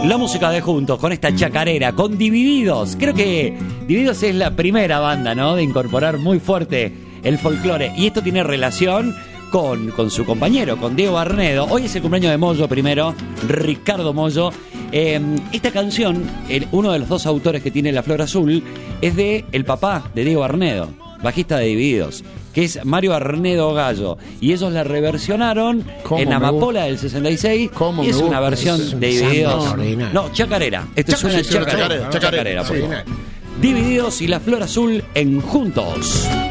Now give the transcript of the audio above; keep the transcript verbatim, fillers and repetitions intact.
La música de Juntos, con esta chacarera, con Divididos. Creo que Divididos es la primera banda, ¿no?, de incorporar muy fuerte el folclore. Y esto tiene relación con, con su compañero, con Diego Arnedo. Hoy es el cumpleaños de Moyo primero, Ricardo Moyo. Eh, esta canción, el, uno de los dos autores que tiene La Flor Azul, es de el papá de Diego Arnedo, bajista de Divididos, que es Mario Arnedo Gallo, y ellos la reversionaron en Amapola del sesenta y seis, y es una versión es un de Divididos. No, chacarera. Esto es una chacarera. Chacarera, chacarera, chacarera, por favor. Divididos y La Flor Azul en Juntos.